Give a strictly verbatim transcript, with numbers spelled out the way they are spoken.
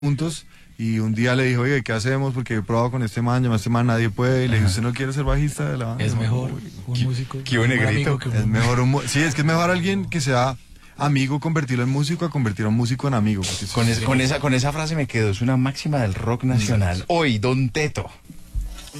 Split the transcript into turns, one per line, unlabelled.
juntos y un día le dijo, oye, ¿qué hacemos? Porque he probado con este man, llama este man, nadie puede. Y le dije, ¿usted no quiere ser bajista de la banda?
Es
No,
mejor
uy,
un
qué-
músico.
qué
un
negrito.
amigo que un
Es mejor un mu- sí, es que es mejor alguien que sea amigo convertirlo en músico a convertir a un músico en amigo. porque eso
Con,
es-
es- con esa, con esa frase me quedo, es una máxima del rock nacional. Hoy, Don Teto.